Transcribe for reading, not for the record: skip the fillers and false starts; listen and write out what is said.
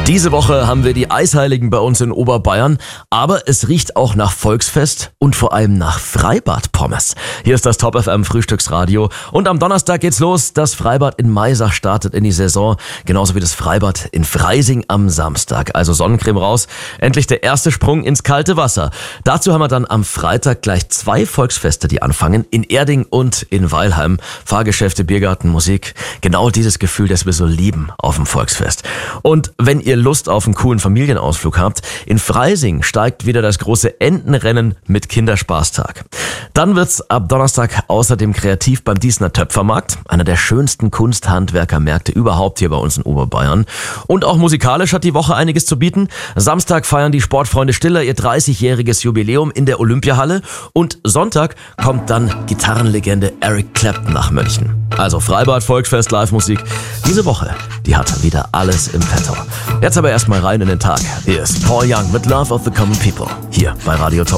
Diese Woche haben wir die Eisheiligen bei uns in Oberbayern, aber es riecht auch nach Volksfest und vor allem nach Freibad-Pommes. Hier ist das Top FM Frühstücksradio und am Donnerstag geht's los. Das Freibad in Maisach startet in die Saison, genauso wie das Freibad in Freising am Samstag. Also Sonnencreme raus, endlich der erste Sprung ins kalte Wasser. Dazu haben wir dann am Freitag gleich 2 Volksfeste, die anfangen, in Erding und in Weilheim. Fahrgeschäfte, Biergarten, Musik, genau dieses Gefühl, das wir so lieben auf dem Volksfest. Und wenn ihr Lust auf einen coolen Familienausflug habt, in Freising steigt wieder das große Entenrennen mit Kinderspaßtag. Dann wird's ab Donnerstag außerdem kreativ beim Diesner Töpfermarkt, einer der schönsten Kunsthandwerkermärkte überhaupt hier bei uns in Oberbayern. Und auch musikalisch hat die Woche einiges zu bieten. Samstag feiern die Sportfreunde Stiller ihr 30-jähriges Jubiläum in der Olympiahalle und Sonntag kommt dann Gitarrenlegende Eric Clapton nach München. Also Freibad, Volksfest, Live-Musik. Diese Woche, die hat wieder alles im Petto. Jetzt aber erstmal rein in den Tag. Hier ist Paul Young mit Love of the Common People. Hier bei Radio Top.